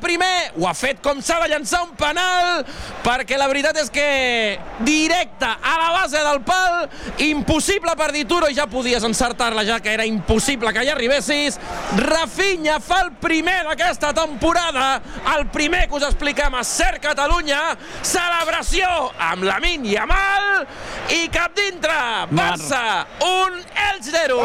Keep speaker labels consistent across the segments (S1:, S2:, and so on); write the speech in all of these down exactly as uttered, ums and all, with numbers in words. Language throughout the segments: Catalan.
S1: primer, ho ha fet com s'ha de llançar un penal, perquè la veritat és que directe a la base del pal, impossible per Dituro, i ja podies encertar-la, ja que era impossible que hi arribessis. Rafinha fa el primer d'aquesta temporada, el primer que us expliquem a Ser Catalunya, celebració amb Lamine Yamal, i cap dintre, Barça un, Elx zero.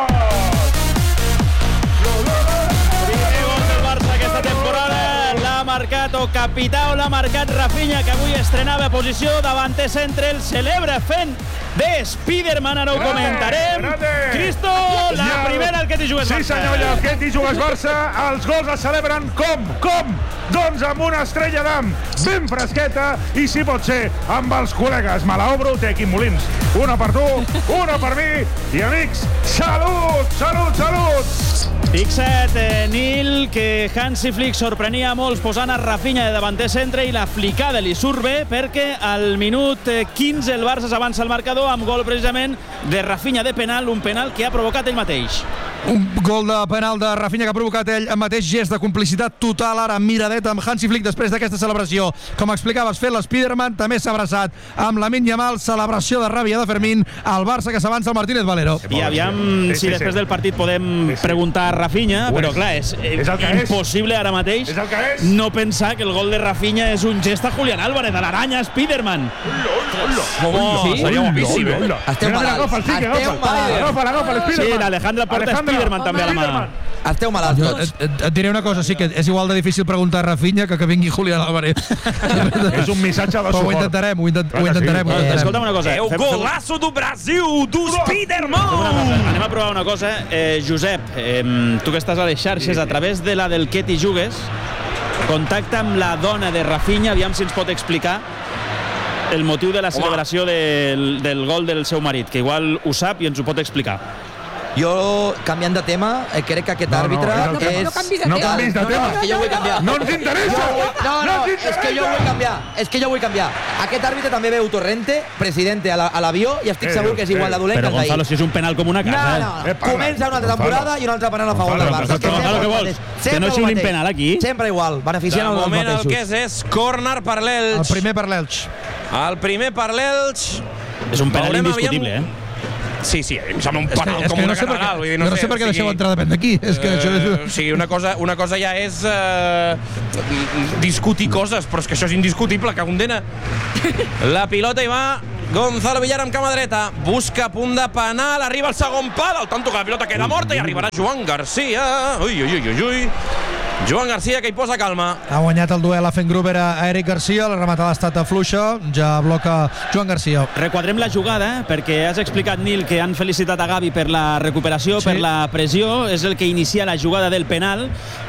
S2: Primer gol del Barça aquesta temporada l'ha marcat o capità o l'ha marcat Rafinha, que avui estrenava posició davanter centre, el celebra fent de Spiderman, ara ho comentarem. Cristo, la primera, el que t'hi jugues Barça.
S3: Sí senyor, el que t'hi jugues Barça, els gols es celebren com? Com? Doncs amb una estrella d'am ben fresqueta i, si pot ser, amb els col·legues. Me l'obro, té Quim Molins. Una per tu, una per mi. I, amics, salut, salut, salut!
S2: Fixa't, eh, Nil, que Hansi Flick sorprenia a molts posant a Rafinha de davanter centre i la flicada li surt bé perquè al minut quinze el Barça s'avança al marcador amb gol precisament de Rafinha de penal, un penal que ha provocat ell mateix.
S4: Un gol de penal de Rafinha que ha provocat ell, el mateix gest de complicitat total ara, miradeta amb Hansi Flick després d'aquesta celebració. Com explicaves, fet l'Spiderman, també s'ha abraçat amb Lamine Yamal, celebració de ràbia de Fermín, al Barça que s'avança al Martínez Valero.
S2: I aviam si després del partit podem preguntar a Rafinha, però clar, és impossible ara mateix no pensar que el gol de Rafinha és un gest a Julián Álvarez, a l'aranya Spiderman.
S1: Home, seria guapíssim, eh?
S5: Esteu malalts. Esteu malalts.
S2: Sí, l'Alejandra porta Spiderman també a la mà.
S5: Esteu malalts tots.
S4: Et, et diré una cosa, sí que és igual de difícil preguntar a Rafinha que que vingui Julián Álvarez.
S3: És un missatge de suport.
S4: Ho intentarem, ho intentarem. Ho intentarem, ho intentarem.
S2: Escolta'm una cosa.
S1: É o golaço do Brasil, do Spiderman!
S2: Anem a provar una cosa. Eh, Josep, eh, tu que estàs a les xarxes, a través de la del que t'hi jugues, contacta amb la dona de Rafinha, aviam si ens pot explicar el motiu de la celebració del, del gol del seu marit, que igual ho sap i ens ho pot explicar.
S5: Jo, canviant de tema, eh, crec que aquest àrbitre
S3: no, no,
S5: és...
S3: No canvis de tema. No canvis de tema.
S5: No, no, és que jo vull canviar.
S3: No ens interessa.
S5: No, no, és que jo vull canviar. És que jo vull canviar. Aquest àrbitre també veu Torrente, presidente a l'avió, i estic segur que és igual de dolent que
S2: el d'ahir. Però, Gonzalo, si és un penal com una casa.
S5: No, no, comença una altra temporada i una altra penal a favor del Barça.
S2: Gonzalo, què vols? Que no xiulin penal aquí?
S5: Sempre igual, beneficiant els
S1: mateixos. De moment el que és és córner per l'Elx.
S4: El primer per l'Elx.
S1: El primer per l'Elx.
S2: És un penal indiscutible, eh?
S1: Sí, sí, em sembla un penal com una catedral.
S4: Vull dir, no, no sé per què deixeu entrar depèn d'aquí. És que això és...
S1: O sigui, una cosa, una cosa ja és uh, discutir coses, però és que això és indiscutible, que condena. La pilota hi va Gonzalo Villar amb cama dreta, busca punt de penal, arriba al segon pal, el tanto que la pilota queda morta i arribarà Joan Garcia. Ui, ui, ui, ui. Joan Garcia, que hi posa calma.
S4: Ha guanyat el duel a Fengruber a Eric Garcia, la rematada ha estat a fluixa, ja bloca Joan Garcia.
S2: Requadrem la jugada, perquè has explicat, Nil, que han felicitat a Gavi per la recuperació, sí, per la pressió, és el que inicia la jugada del penal,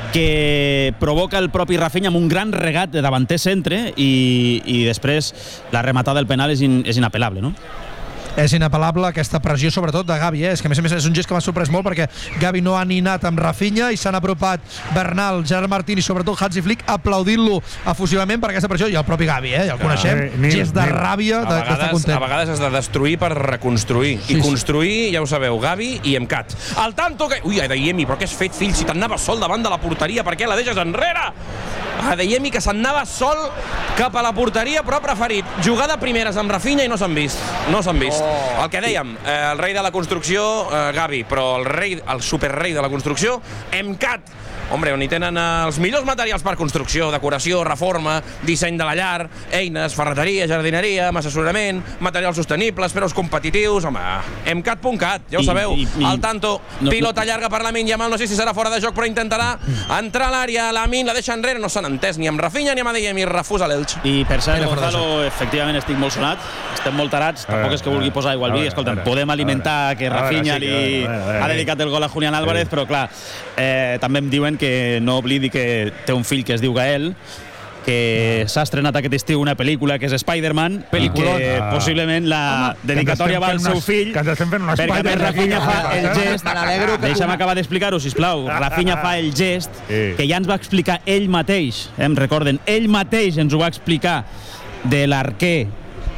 S2: que provoca el propi Rafinha amb un gran regat de davanter centre i, i després la rematada del penal és, in, és inapel·lable, no?
S4: És inapel·lable aquesta pressió, sobretot de Gavi, eh? És que a més a més és un gest que m'ha sorprès molt perquè Gavi no ha ninat amb Rafinha i s'han apropat Bernal, Gerard Martín i sobretot Hansi Flick aplaudint-lo efusivament per aquesta pressió, i el propi Gavi, eh? Ja el coneixem, ah, Nil, gest de Nil. Ràbia d'estar content.
S1: A vegades has de destruir per reconstruir, sí, i construir, sí, ja ho sabeu, Gavi i Emcat. El tanto que... Ui, Adeyemi, però què has fet, fill? Si t'anava sol davant de la porteria, per què la deixes enrere? Adeyemi, que s'anava sol cap a la porteria, però ha preferit jugar de primeres amb Rafinha i no s'han vist. No s'han vist. Oh. El que dèiem, eh, el rei de la construcció, eh, Gavi, però el rei, el superrei de la construcció, Emcat. Hombre, on hi tenen els millors materials per construcció, decoració, reforma, disseny de la llar, eines, ferreteria, jardineria, amb assessorament, materials sostenibles, preus competitius, home, emcat punt cat, ja ho sabeu. I, i, Al tanto, no, pilota llarga per Lamine Yamal, no sé si serà fora de joc, però intentarà entrar a l'àrea, Lamine la deixa enrere, no s'han entès ni amb Rafinha ni amb Adeyemi, refusa l'Elx.
S2: I per cert, Gonzalo, efectivament estic molt sonat, estem molt tarats, tampoc és que vulgui posar aigua al vi, escolta'm, podem alimentar que Rafinha li ha dedicat el gol a Julián Álvarez, però clar, eh, també em diuen que no oblidi que té un fill que es diu Gael, que s'ha estrenat aquest estiu una pel·lícula que és Spider-Man i que possiblement la dedicatòria va al seu fill, perquè a més Rafinha fa el gest, deixa'm acabar d'explicar-ho, sisplau, Rafinha fa el gest que ja ens va explicar ell mateix, em recorden, ell mateix ens ho va explicar de l'arquer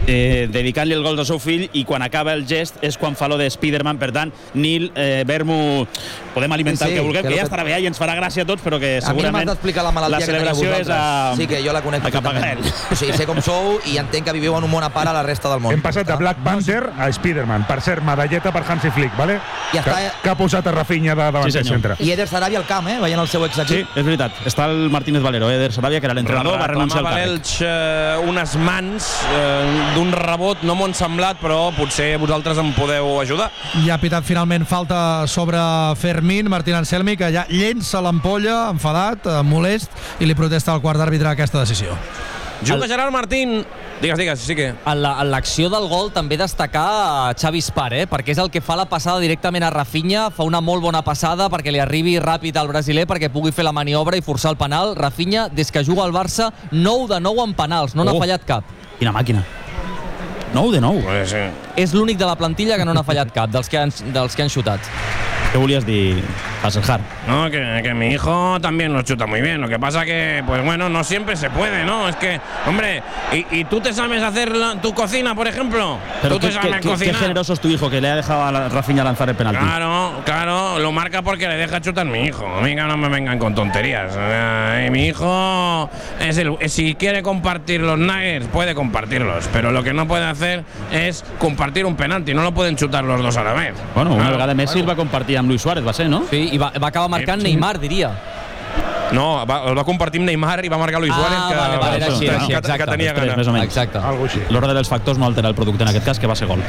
S2: eh, dedicant-li el gol al seu fill, i quan acaba el gest és quan fa lo de Spiderman. Per tant, Nil, eh, Vermo, podem alimentar
S5: Sí,
S2: el que vulguem,
S5: que
S2: que ja
S5: lo que-
S2: estarà bé i ens farà gràcia a tots, però que
S5: A mi
S2: segurament
S5: m'has d'explicar la malaltia
S2: la
S5: que teniu
S2: celebració és a,
S5: Sí, que jo la conec
S2: a cap a
S5: perfectament.
S2: Gael.
S5: O sigui, sé com sou i entenc que viviu en un món a part a la resta del món.
S3: Hem passat de Black Panther a Spiderman. Per cert, medalleta per Hansi Flick, ¿vale?
S5: Ja
S3: que,
S5: està.
S3: que ha posat a Rafinha de davant
S2: Sí,
S3: del
S2: senyor.
S3: centre.
S5: I Eder Sarabia al camp, eh? Veient el seu exequip.
S2: Sí, és veritat. Està el Martínez Valero, Eder Sarabia, que era l'entrenador, va renunciar al
S1: Reclamava
S2: càrrec.
S1: l'Elx eh, unes mans eh, d'un rebot, no m'ho han semblat, però potser vosaltres em podeu ajudar.
S4: I ha pitat finalment falta sobre Fermín, Martín Anselmi, que ja llença l'ampolla, enfadat, eh, molest, i li protesta al quart d'àrbitre aquesta decisió.
S1: Juga Gerard Martín. Digues, digues, sí que...
S6: En la- en l'acció del gol també destacar a Xavi Spar, eh? perquè és el que fa la passada directament a Rafinha, fa una molt bona passada perquè li arribi ràpid al brasiler perquè pugui fer la maniobra i forçar el penal. Rafinha, des que juga al Barça, nou de nou en penals, no n'ha
S2: Oh.
S6: fallat cap.
S2: Quina màquina. nou de nou.
S1: Pues, sí.
S6: És l'únic de la plantilla que no n'ha fallat cap, dels que han, dels que han xutat.
S2: Què volies dir, Hasselhard?
S1: No, que, que mi hijo también lo chuta muy bien. Lo que pasa que, pues bueno, no siempre se puede, ¿no? Es que, hombre, ¿y, y tú te sabes hacer la- tu cocina, por ejemplo?
S2: Pero
S1: ¿Tú te
S2: qué,
S1: sabes
S2: qué- qué-
S1: cocinar?
S2: qué generoso es tu hijo, que le ha dejado a la- Rafinha lanzar el penalti.
S1: Claro, claro, lo marca porque le deja chutar mi hijo. A mí que no me vengan con tonterías. O sea, eh, mi hijo, es el, eh, si quiere compartir los nuggets, puede compartirlos. Pero lo que no puede hacer es compartir un penalti. No lo pueden chutar los dos a la vez.
S2: Bueno, una
S1: Claro,
S2: vegada Messi
S1: claro.
S2: el va compartir amb Luis Suárez, va ser, no?
S6: Sí, i va, va acabar marcant
S1: Eh,
S6: Neymar, diria.
S1: No, va, el va compartir amb Neymar i va marcar Luis
S6: Ah,
S1: Suárez, que,
S6: vale, vale, era així,
S1: que,
S6: era així,
S1: que,
S6: exacte.
S1: que tenia
S2: Després,
S1: gana.
S2: més o menys.
S6: Exacte.
S3: Algo així.
S2: L'ordre dels factors no altera el producte en aquest cas, que va ser gol.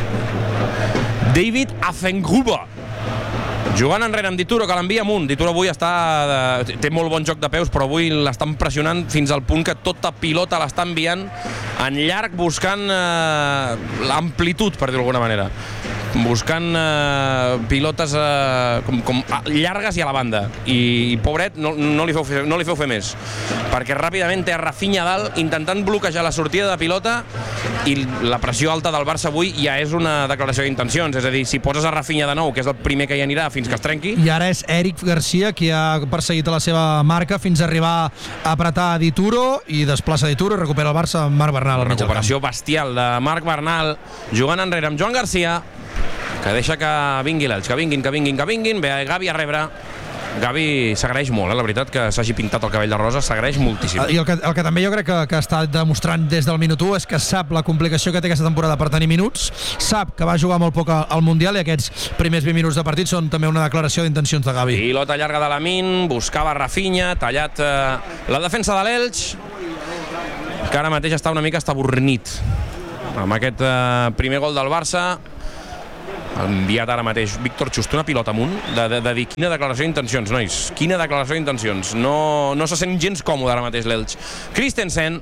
S1: David Azengruber, jugant enrere amb Dituro, que l'envia amunt. Dituro avui està de, té molt bon joc de peus, però avui l'estan pressionant fins al punt que tota pilota l'està enviant en llarg, buscant eh, l'amplitud, per dir-ho d'alguna manera. Buscant eh, pilotes eh, com, com ah, llargues i a la banda. I, i pobret, no, no, li feu fer, no li feu fer més. Perquè ràpidament té a Rafinha a dalt, intentant bloquejar la sortida de pilota, i la pressió alta del Barça avui ja és una declaració d'intencions. És a dir, si poses a Rafinha de nou, que és el primer que hi anirà fins que es trenqui,
S4: I ara és Eric Garcia qui ha perseguit a la seva marca fins a arribar a apretar Dituro i desplaça Dituro i recupera el Barça amb Marc Bernal al mig del camp.
S1: recuperació bestial de Marc Bernal, jugant enrere amb Joan Garcia, que deixa que vingui l'Elx, que vinguin, que vinguin, que vinguin. Ve Gavi a rebre. Gavi s'agraeix molt, eh? La veritat, que s'hagi pintat el cabell de rosa, s'agraeix moltíssim.
S4: I el que, el que també jo crec que, que està demostrant des del minut u és que sap la complicació que té aquesta temporada per tenir minuts, sap que va jugar molt poc al Mundial i aquests primers vint minuts de partit són també una declaració d'intencions de Gavi.
S1: Pilota llarga de Lamin, buscava Rafinha, tallat eh, la defensa de l'Elx, que ara mateix està una mica estabornit amb aquest eh, primer gol del Barça. Enviat ara mateix Víctor Just una pilota amunt de, de, de dir quina declaració d'intencions, nois, quina declaració d'intencions. No, no se sent gens còmode ara mateix l'Elx. Christensen,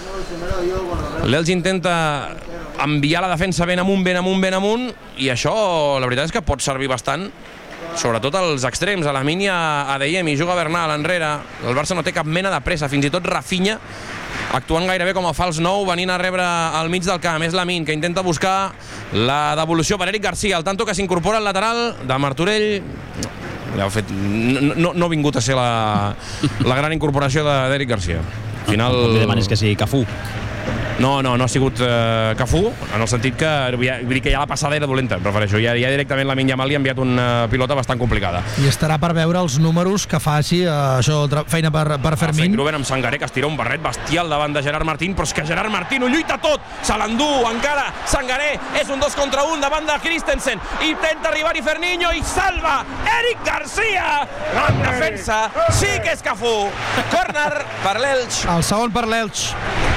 S1: l'Elx intenta enviar la defensa ben amunt, ben amunt, ben amunt, i això la veritat és que pot servir bastant, sobretot als extrems, a la mínia Adeyemi, juga Bernal enrere, el Barça no té cap mena de pressa, fins i tot Rafinha actuant gairebé com a fals nou, venint a rebre al mig del camp. És Lamin, que intenta buscar la devolució per Eric Garcia, el tanto que s'incorpora al lateral de Martorell. Ja ha fet, no, no, no ha vingut a ser la, la gran incorporació d'Eric Garcia. Al final...
S2: No li demanes que sigui Cafú.
S1: No, no, no ha sigut eh, Cafú, en el sentit que, ja, vull dir que ja la passada era dolenta, prefereixo. Ja, ja directament Lamine Yamal li ha enviat una pilota bastant complicada.
S4: I estarà per veure els números que faci eh, això, tra- feina per, per Fermín.
S1: Gruben amb Sangaré, que es tira un barret bestial davant de Gerard Martín, però és que Gerard Martín ho lluita tot, se l'endú encara Sangaré, és un dos contra un davant de Christensen, intenta arribar-hi Ferninho i salva Eric Garcia, gran defensa, sí que és Cafú, córner per l'Elx.
S4: El segon per l'Elx.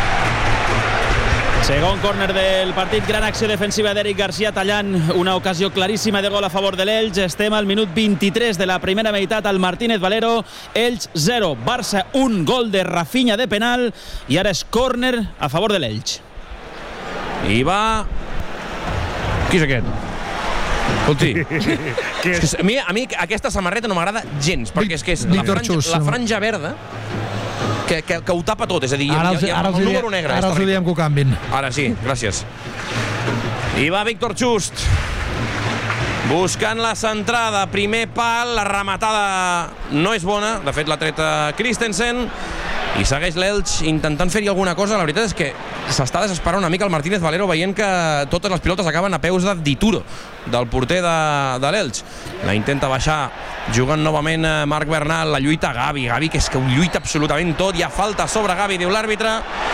S2: Segon córner del partit, gran acció defensiva d'Eric Garcia tallant una ocasió claríssima de gol a favor de l'Elx. Estem al minut vint-i-tres de la primera meitat al Martínez Valero. Elx zero, Barça un, gol de Rafinha de penal, i ara és córner a favor de l'Elx.
S1: I va... Qui és aquest? Escolti,
S3: Que
S1: és
S3: és,
S1: que a mi, a mi aquesta samarreta no m'agrada gens, perquè és que és la
S4: Víctor
S1: franja,
S4: Xus,
S1: la
S4: no?
S1: franja verda que, que, que ho tapa tot, és a dir,
S4: Ara els,
S1: hi ha, hi ha
S4: ara els,
S1: el
S4: hi
S1: número
S4: diem,
S1: negre.
S4: ara
S1: és
S4: els hi
S1: terrible.
S4: diem que ho canvin.
S1: Ara sí, gràcies. I va Víctor Just. Buscant la centrada, primer pal, la rematada no és bona, de fet l'ha tret Christensen, i segueix l'Elx intentant fer-hi alguna cosa. La veritat és que s'està desesperant una mica el Martínez Valero veient que totes les pilotes acaben a peus de Dituro, del porter de, de l'Elx. La intenta baixar, jugant novament Marc Bernal, la lluita Gavi, Gavi que és que ho lluita absolutament tot, hi ha falta sobre Gavi, diu l'àrbitre.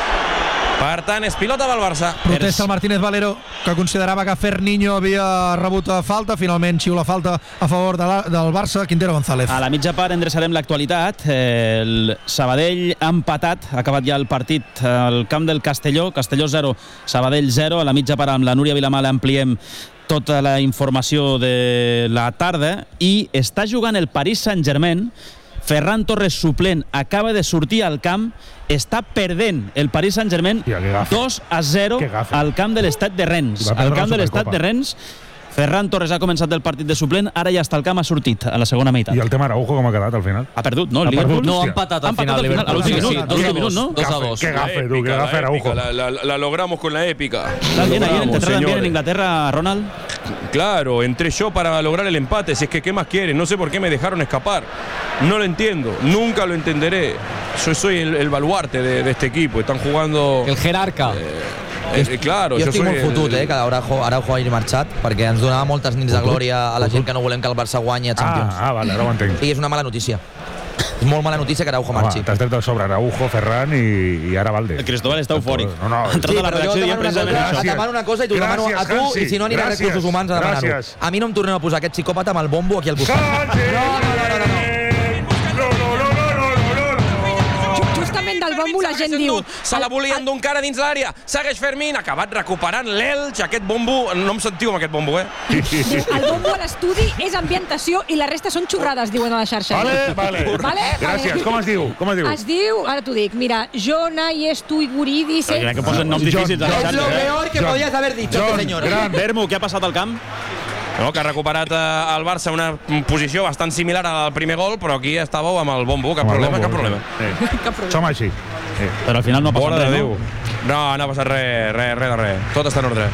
S1: Per tant, és pilota del Barça.
S4: Protesta el Martínez Valero, que considerava que Ferninho havia rebut falta. Finalment xiula falta a favor de la, del Barça. Quintero González.
S2: A la mitja part endreçarem l'actualitat. El Sabadell ha empatat, ha acabat ja el partit al camp del Castelló. Castelló zero, Sabadell zero. A la mitja part amb la Núria Vilamala ampliem tota la informació de la tarda. I està jugant el Paris Saint-Germain. Ferran Torres suplent acaba de sortir al camp, està perdent el Paris Saint-Germain dos a zero al camp de l'Estade de Rennes. Al camp de l'Estade de Rennes, Ferran Torres ha començat el partit de suplent, ara ja està al camp, ha sortit a la segona meitat.
S3: I el tema Araujo com ha quedat al final?
S2: Ha perdut, no? El
S3: Ha
S2: Liverpool
S3: perdut,
S6: No, ha
S3: hòstia.
S6: empatat al
S2: Ha empatat
S6: final.
S2: al final, a l'últim
S6: Liverpool.
S2: minut,
S6: Sí,
S2: a l'últim
S6: dos a
S2: minut, ¿no?
S6: dos, dos a
S3: Gafe,
S6: dos.
S3: qué gafe, tú, qué gafe Araujo.
S1: La, la, la logramos con la épica.
S2: ¿Estás bien ahí en el terreno también en Inglaterra, Ronald?
S1: Claro, entré yo para lograr el empate. Si es que, ¿qué más quieren? No sé por qué me dejaron escapar. No lo entiendo. Nunca lo entenderé. Yo soy el, el baluarte de, de este equipo. Están jugando...
S6: El jerarca.
S1: Eh, eh, claro,
S5: jo
S1: yo
S5: estic
S1: soy
S5: molt
S1: el-
S5: fotut, eh, que Araujo, Araujo hagi marxat, perquè ens donava moltes nits de glòria a la gent que no volem que el Barça guanyi a Champions.
S3: Ah, ah, vale, ara ho entenc.
S5: I és una mala notícia. És molt mala notícia que Araujo marxi.
S3: Home, t'has tret el sobre Araujo, Ferran i, i ara Valde.
S2: El Cristóbal està eufòric.
S3: No, no.
S2: Ha entrat
S5: Sí,
S2: a la
S5: però jo
S2: redacció
S5: et
S2: dient
S5: demano, una
S2: precisament
S5: cosa,
S2: això.
S5: et demano una cosa i t'ho demano a
S3: Gràcies,
S5: tu,
S3: Hansi.
S5: i si no aniré a
S3: Gràcies,
S5: recursos humans a demanar-ho.
S3: gràcies.
S5: A mi no em tornem a posar aquest psicòpata amb el bombo aquí al costat.
S3: Hansi!
S5: No, no, no, no, no.
S3: No, no, no, no, no, no, no.
S7: Justament del bombo la gent diu...
S1: Se la volien d'un cara dins l'àrea. Segueix Fermín, acabat recuperant l'Elx. Aquest bombo, no em sentiu amb aquest bombo, eh?
S7: Diu, el bombo a l'estudi és ambientació i la resta són xorrades, diuen a la xarxa.
S3: Vale, vale.
S7: Vale?
S3: Gràcies.
S7: Vale.
S3: Com es diu? Com es diu?
S7: Es diu, ara t'ho dic, mira, Jona, Iestu i Guridi...
S2: Però crec que posen noms difícils a la
S5: Es lo
S2: xarxa.
S5: peor que
S3: John.
S5: podías haber dicho,
S3: John,
S5: este señor.
S3: gran.
S2: Bermu, què ha passat al camp?
S1: No, que ha recuperat eh, el Barça una posició bastant similar al primer gol, però aquí estàveu amb el bombo. Cap
S3: Amb el
S1: problema,
S3: bombo,
S1: cap problema.
S3: sí.
S7: Cap problema.
S3: Som així. Sí.
S2: Però al final no ha passat
S1: Mare de
S2: res,
S1: Déu.
S2: no?
S1: No, no ha passat res, res, res de res. Tot està en ordre.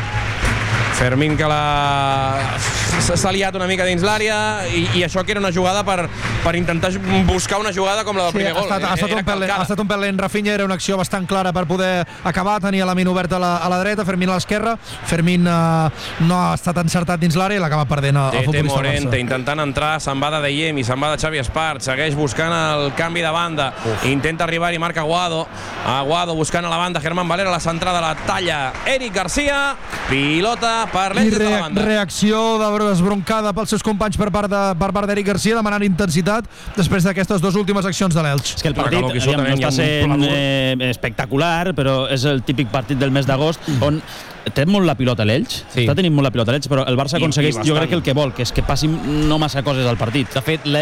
S1: Fermín que la... s'ha liat una mica dins l'àrea i, i això que era una jugada per, per intentar buscar una jugada com la del
S4: Sí,
S1: primer
S4: ha
S1: gol.
S4: estat, ha, estat
S1: Era
S4: un pèl,
S1: calcada.
S4: ha estat un pèl lent. Rafinha era una acció bastant clara per poder acabar, tenia la mina oberta a la, a la dreta, Fermín a l'esquerra. Fermín eh, no ha estat encertat dins l'àrea i l'acaba perdent el, el
S1: Tete
S4: futbolista del
S1: Morente
S4: Barça.
S1: intentant entrar, se'n va de Deyemi, se'n va de Xavi Espart, segueix buscant el canvi de banda, intenta arribar i marca Aguado, Aguado buscant a la banda, Germán Valera, la centrada, la talla Eric Garcia, pilota per
S4: I
S1: l'Elx de la
S4: re,
S1: banda.
S4: reacció desbroncada pels seus companys per part de, per part d'Eric Garcia, demanant intensitat després d'aquestes dues últimes accions de l'Elx.
S2: És que el
S1: Una
S2: partit
S1: calor que
S2: aviam,
S1: sota,
S2: no
S1: hi ha
S2: està
S1: un
S2: sent
S1: pladur.
S2: eh, espectacular, però és el típic partit del mes d'agost on té molt la pilota l'Elx,
S6: Sí.
S2: està tenint molt la pilota l'Elx, però el Barça
S1: I-
S2: aconsegueix,
S1: i
S2: jo crec
S1: bastant.
S2: que el que vol, que és que passin no massa coses al partit.
S6: De fet,